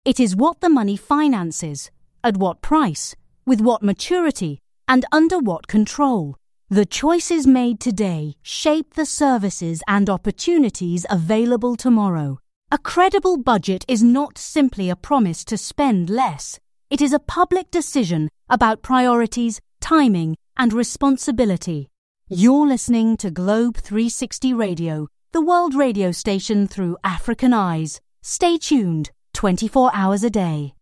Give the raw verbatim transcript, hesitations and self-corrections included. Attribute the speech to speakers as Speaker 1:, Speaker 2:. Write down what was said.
Speaker 1: It is what the money finances, at what price, with what maturity, and under what control. The choices made today shape the services and opportunities available tomorrow. A credible budget is not simply a promise to spend less. It is a public decision about priorities, timing, and responsibility. You're listening to Globe three sixty Radio, the world radio station through African eyes. Stay tuned, twenty-four hours a day.